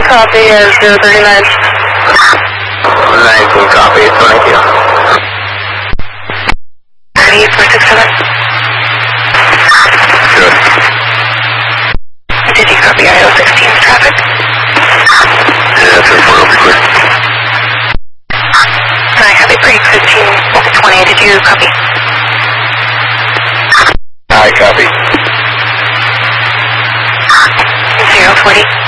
copy as 039. 19 copy, 22. 467. Good. Did you copy IO16's traffic? Yeah, 34 will be clear. I copy break 1520. Did you copy? I copy. 040.